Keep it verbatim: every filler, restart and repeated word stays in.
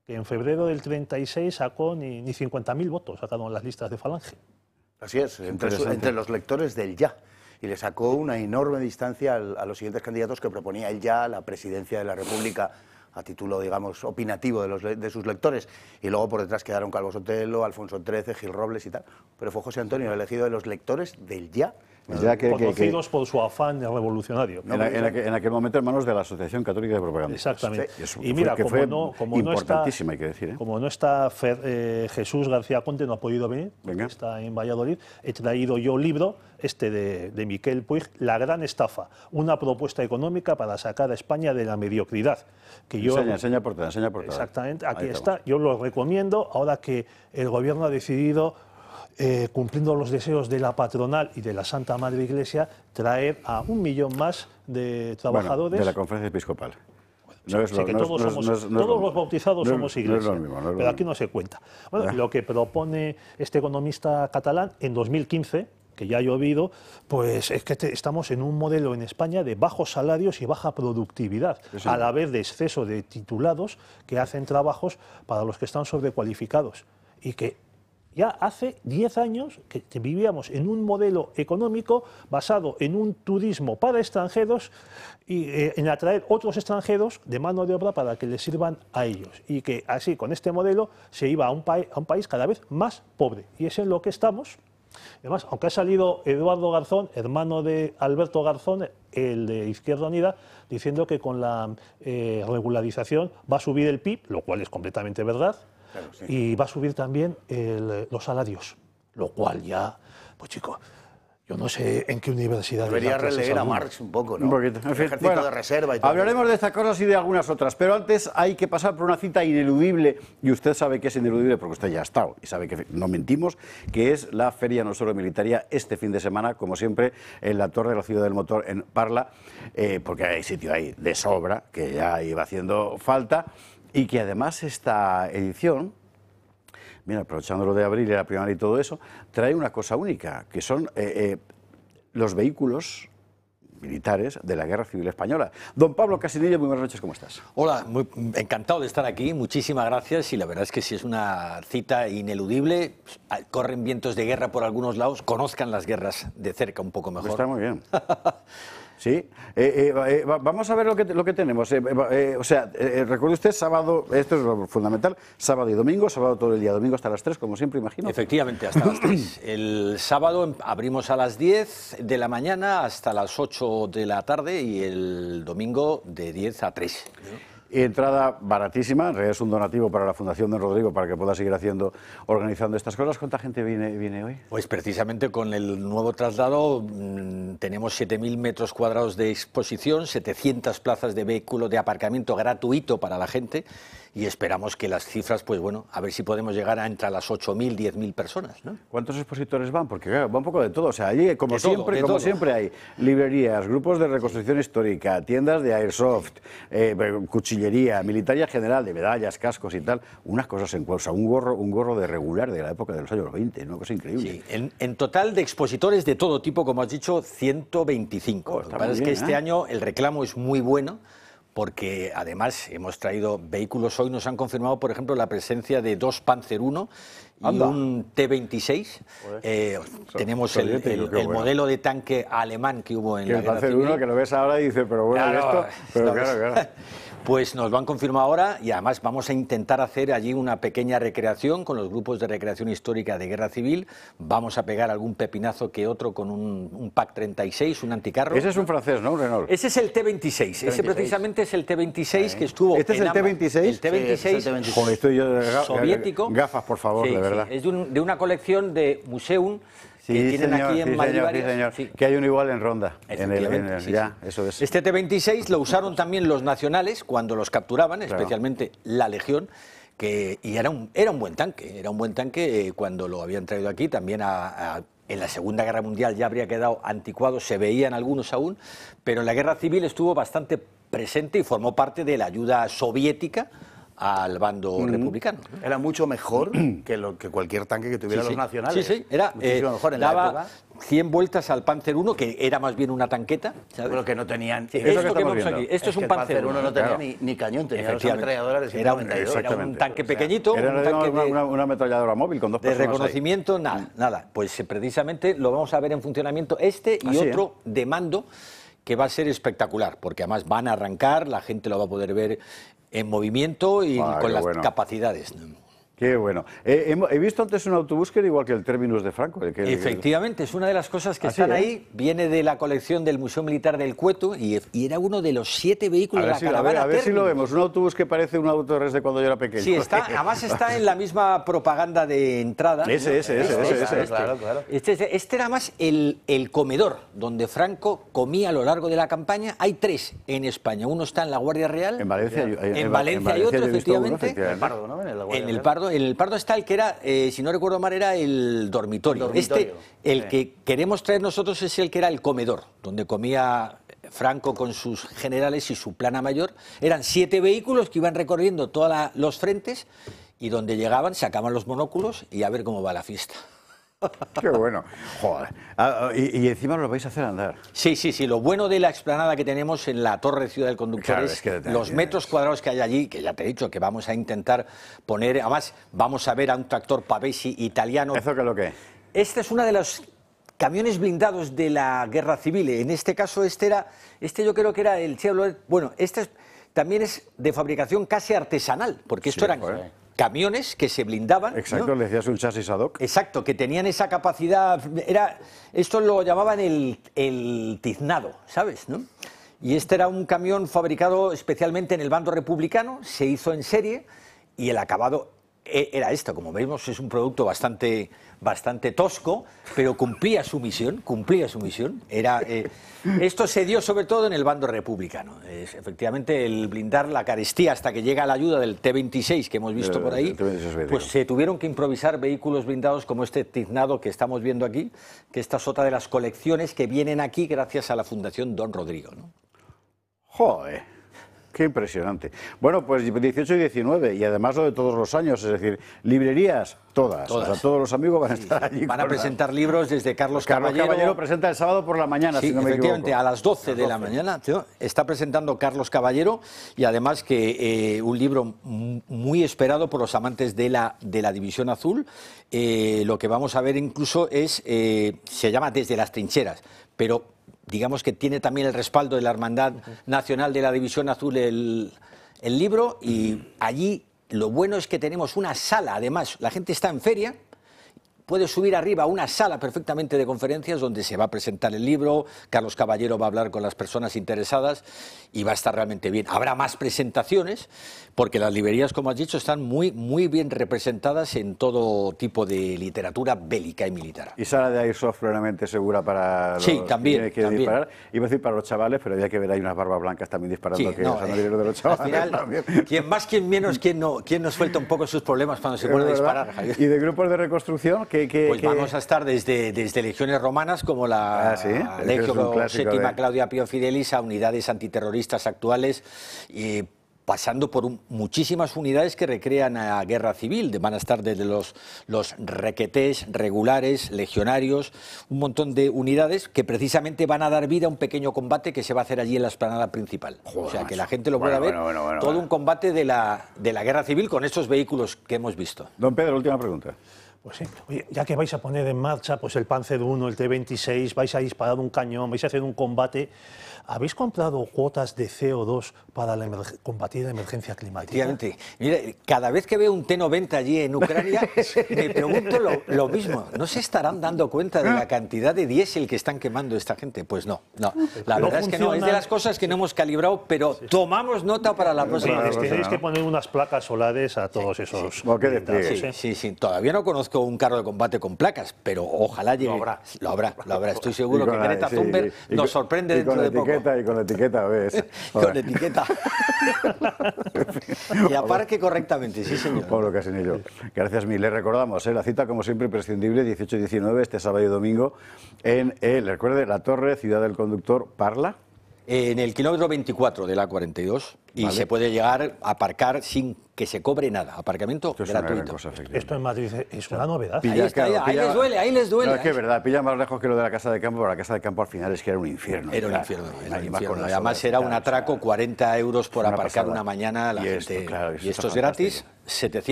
que en febrero del treinta y seis sacó ni, ni cincuenta mil votos, sacaron las listas de Falange. Así es, entre, su, entre los lectores del Ya. Y le sacó una enorme distancia al, a los siguientes candidatos que proponía el Ya a la presidencia de la República a título, digamos, opinativo de, los, de sus lectores. Y luego por detrás quedaron Calvo Sotelo, Alfonso trece, Gil Robles y tal. Pero fue José Antonio elegido de los lectores del Ya. Ya que, conocidos que, que, por su afán revolucionario. En, la, en, aquel, en aquel momento en manos de la Asociación Católica de Propaganda. Exactamente. Sí, eso, y mira, que como, fue no, como, importantísima, no está, hay que decir, ¿eh? como no está Fer, eh, Jesús García Conte, no ha podido venir, está en Valladolid, he traído yo un libro, este de, de Miquel Puig, La gran estafa, una propuesta económica para sacar a España de la mediocridad. Que yo, enseña, enseña portada, enseña portada. Exactamente, aquí está, yo lo recomiendo, ahora que el gobierno ha decidido, Eh, cumpliendo los deseos de la patronal y de la Santa Madre Iglesia, traer a un millón más de trabajadores. Bueno, de la Conferencia Episcopal. Bueno, no es, sé que no todos, es, somos, no es, no todos los bautizados no, somos Iglesia, no es lo mismo, no es pero aquí no se cuenta. Bueno, lo que propone este economista catalán en dos mil quince, que ya ha llovido, pues es que te, estamos en un modelo en España de bajos salarios y baja productividad, sí, a la vez de exceso de titulados que hacen trabajos para los que están sobrecualificados y que ya hace diez años que vivíamos en un modelo económico basado en un turismo para extranjeros y eh, en atraer otros extranjeros de mano de obra para que les sirvan a ellos. Y que así, con este modelo, se iba a un, pa a un país cada vez más pobre. Y es en lo que estamos. Además, aunque ha salido Eduardo Garzón, hermano de Alberto Garzón, el de Izquierda Unida, diciendo que con la eh, regularización va a subir el P I B, lo cual es completamente verdad. Claro, sí. Y va a subir también el, los salarios, lo cual ya, pues chicos, yo no sé en qué universidad... Debería releer a Marx un poco, ¿no? Un poquito. En fin, ejército bueno, de reserva y todo. Hablaremos de estas cosas y de algunas otras, pero antes hay que pasar por una cita ineludible, y usted sabe que es ineludible porque usted ya ha estado, y sabe que no mentimos, que es la Feria Nostro Militaria este fin de semana, como siempre, en la Torre de la Ciudad del Motor en Parla, eh, porque hay sitio ahí de sobra, que ya iba haciendo falta, y que además esta edición, mira, aprovechando lo de abril y la primavera y todo eso, trae una cosa única, que son eh, eh, los vehículos militares de la Guerra Civil Española. Don Pablo Casinillo, muy buenas noches, ¿cómo estás? Hola, muy, encantado de estar aquí, muchísimas gracias, y la verdad es que sí es una cita ineludible, corren vientos de guerra por algunos lados, conozcan las guerras de cerca un poco mejor. Pues está muy bien. Sí, eh, eh, eh, vamos a ver lo que, lo que tenemos. Eh, eh, o sea, eh, recuerde usted, sábado, esto es lo fundamental, sábado y domingo, sábado todo el día, domingo hasta las tres, como siempre, imagino. Efectivamente, hasta las tres. El sábado abrimos a las diez de la mañana hasta las ocho de la tarde y el domingo de diez a tres. Entrada baratísima, en realidad es un donativo para la Fundación Don Rodrigo para que pueda seguir haciendo, organizando estas cosas. ¿Cuánta gente viene, viene hoy? Pues precisamente con el nuevo traslado mmm, tenemos siete mil metros cuadrados de exposición, setecientas plazas de vehículo de aparcamiento gratuito para la gente y esperamos que las cifras, pues bueno, a ver si podemos llegar a entre las ocho mil, diez mil personas, ¿no? ¿Cuántos expositores van? Porque claro, va un poco de todo. O sea, allí, como, de siempre, todo, como todo. siempre, hay librerías, grupos de reconstrucción histórica, tiendas de airsoft, eh, cuchillería, militaria general, de medallas, cascos y tal. Unas cosas en cosa, un gorro, un gorro de regular de la época de los años veinte, una cosa increíble. Sí, en, en total de expositores de todo tipo, como has dicho, ciento veinticinco. Oh, Lo que pasa es que este ¿eh? año el reclamo es muy bueno, porque además hemos traído vehículos. Hoy nos han confirmado, por ejemplo, la presencia de dos Panzer uno y Anda. un T veintiséis. Eh, so, tenemos el, el, el bueno. modelo de tanque alemán que hubo en que la el Guerra Panzer Civil. uno, que lo ves ahora y dices, pero bueno, claro, esto... Pero claro, claro. Pues nos lo han confirmado ahora y además vamos a intentar hacer allí una pequeña recreación con los grupos de recreación histórica de Guerra Civil. Vamos a pegar algún pepinazo que otro con un, un P A C treinta y seis, un anticarro. Ese es un francés, ¿no? Un Renault. Ese es el T veintiséis. Ese precisamente es el T veintiséis sí. que estuvo ¿Este es el T veintiséis? El T veintiséis, sí, Joder, estoy yo de ga soviético. Gafas, por favor, sí, de verdad. Sí. Es de, un, de una colección de Museum. Sí, que tienen señor, aquí en sí, Madrid señor, varias, sí, señor. sí. Que hay uno igual en Ronda. En el, en el, sí, ya, sí. eso es. Este T veintiséis lo usaron también los nacionales cuando los capturaban, claro. especialmente la Legión, que, y era un, era un buen tanque, era un buen tanque eh, cuando lo habían traído aquí, también a, a, en la Segunda Guerra Mundial ya habría quedado anticuado, se veían algunos aún, pero en la Guerra Civil estuvo bastante presente y formó parte de la ayuda soviética al bando mm. republicano. Era mucho mejor que, lo, que cualquier tanque que tuvieran sí, los sí. nacionales. Sí, sí, era muchísimo eh, mejor en daba la época. cien vueltas al Panzer uno, que era más bien una tanqueta, ¿sabes? Pero que no tenían... Sí, esto que, que vemos aquí, esto es, es un Panzer uno. no tenía claro. ni, ni cañón, tenía dos ametralladoras de ciento noventa y dos. Era un tanque pequeñito, era un tanque una, de, una, una ametralladora móvil con dos de personas reconocimiento, ahí. nada, nada. Pues eh, precisamente lo vamos a ver en funcionamiento este y Así, otro ¿eh? de mando, que va a ser espectacular, porque además van a arrancar, la gente lo va a poder ver en movimiento y ah, con las bueno. capacidades. Qué bueno. Eh, he, he visto antes un autobús que era igual que el Terminus de Franco. El que, Efectivamente, es una de las cosas que ¿Ah, están sí, eh? ahí. Viene de la colección del Museo Militar del Cueto y, y era uno de los siete vehículos de la si, caravana. A ver, a ver si lo Terminus. vemos. Un autobús que parece un Autores de cuando yo era pequeño. Sí, está, además está en la misma propaganda de entrada. Ese, ¿no? ese, ese, este, ese, este, ese. Claro, claro. Este, este era más el, el comedor donde Franco comía a lo largo de la campaña. Hay tres en España. Uno está en la Guardia Real. En Valencia, en, en, en Valencia hay otro, efectivamente. En el Pardo, ¿no? En el, en el Pardo, en el Pardo está el que era, eh, si no recuerdo mal, era el dormitorio. El dormitorio. Este, el sí. que queremos traer nosotros es el que era el comedor, donde comía Franco con sus generales y su plana mayor. Eran siete vehículos que iban recorriendo todos los frentes y donde llegaban sacaban los monóculos y a ver cómo va la fiesta. Qué bueno. Joder. Ah, y, y encima lo vais a hacer andar. Sí, sí, sí. Lo bueno de la explanada que tenemos en la Torre Ciudad del Conductor claro, es, es que los metros cuadrados que hay allí, que ya te he dicho que vamos a intentar poner. Además, vamos a ver a un tractor Pavesi italiano. ¿Eso qué es lo que es? Este es uno de los camiones blindados de la Guerra Civil. En este caso, este era, este yo creo que era el Chevrolet. Bueno, este es, también es de fabricación casi artesanal, porque esto sí, eran joder. camiones que se blindaban. Exacto, ¿no? le decías un chasis ad hoc. Exacto, que tenían esa capacidad. Era, esto lo llamaban el, el tiznado, ¿sabes? ¿No? Y este era un camión fabricado especialmente en el bando republicano, se hizo en serie y el acabado era esto. Como vemos, es un producto bastante, bastante tosco, pero cumplía su misión, cumplía su misión. Era, eh, esto se dio sobre todo en el bando republicano. Es, efectivamente, el blindar la carestía hasta que llega la ayuda del T veintiséis que hemos visto por ahí, pues se tuvieron que improvisar vehículos blindados como este tiznado que estamos viendo aquí, que esta es otra de las colecciones que vienen aquí gracias a la Fundación Don Rodrigo, ¿no? Joder. Qué impresionante. Bueno, pues dieciocho y diecinueve, y además lo de todos los años, es decir, librerías, todas. Todas. O sea, todos los amigos van a estar sí, allí. Van a presentar las... libros desde Carlos, Carlos Caballero. Caballero presenta el sábado por la mañana, sí, si no me efectivamente, equivoco. a las doce de la mañana tío, está presentando Carlos Caballero, y además que eh, un libro muy esperado por los amantes de la, de la División Azul. Eh, lo que vamos a ver incluso es, eh, se llama Desde las Trincheras, pero digamos que tiene también el respaldo de la Hermandad Nacional de la División Azul el, el libro, y allí lo bueno es que tenemos una sala, además la gente está en feria, puede subir arriba a una sala perfectamente de conferencias donde se va a presentar el libro, Carlos Caballero va a hablar con las personas interesadas y va a estar realmente bien. Habrá más presentaciones porque las librerías, como has dicho, están muy, muy bien representadas en todo tipo de literatura bélica y militar. Y sala de airsoft plenamente segura para los sí, también, que quieren también. disparar. Iba a decir para los chavales, pero había que ver ahí unas barbas blancas también disparando, Sí, que no, son eh, dinero de los chavales. Al final, también. quien más, quien menos, quien no, quien nos suelta un poco sus problemas cuando se pone a disparar, Javier. ¿Y de grupos de reconstrucción? Que, que, Pues que... vamos a estar desde, desde legiones romanas como la ah, ¿sí? Legio Séptima de... Claudia Pío Fidelis a unidades antiterroristas actuales, y pasando por un, muchísimas unidades que recrean a guerra civil. Van a estar desde los, los requetés regulares, legionarios, un montón de unidades que precisamente van a dar vida a un pequeño combate que se va a hacer allí en la explanada principal. Joder, o sea, que la gente lo pueda bueno, ver, bueno, bueno, bueno, todo bueno. un combate de la, de la guerra civil con estos vehículos que hemos visto. Don Pedro, última pregunta. Pues sí. Oye, ya que vais a poner en marcha pues el Panzer uno, el T veintiséis, vais a disparar un cañón, vais a hacer un combate, ¿habéis comprado cuotas de C O dos para la combatir la emergencia climática? Efectivamente. Mira, cada vez que veo un T noventa allí en Ucrania, me pregunto lo, lo mismo. ¿No se estarán dando cuenta de la cantidad de diésel que están quemando esta gente? Pues no, no. La no verdad es que no. Es de las cosas que no hemos calibrado, pero sí, sí. tomamos nota para la próxima sí, vez. Tenéis que poner unas placas solares a todos esos... Sí, sí. Sí, sí, sí. Todavía no conozco un carro de combate con placas, pero ojalá llegue. Lo habrá. Lo habrá, lo habrá. Estoy seguro que Greta sí, Thunberg y, y, nos sorprende y dentro de poco. Y con la etiqueta, ¿ves? Con etiqueta. Y aparque correctamente, sí, señor. Pablo Casinello, gracias mil. Le recordamos, ¿eh? La cita, como siempre, imprescindible, dieciocho y diecinueve, este sábado y domingo, en, eh, recuerde, la Torre Ciudad del Conductor, Parla. En el kilómetro veinticuatro de la A cuarenta y dos y vale. se puede llegar a aparcar sin que se cobre nada, aparcamiento Esto gratuito. Cosa, Esto en Madrid es una novedad. Pilla, ahí, está, claro, ahí pilla, les duele, ahí les duele. No, es que es verdad, pilla más lejos que lo de la casa de campo, pero la casa de campo al final es que era un infierno. Era un infierno, era un infierno. Además era un atraco, cuarenta euros por aparcar una mañana, la y gente, esto, claro, y esto es gratis, setecientos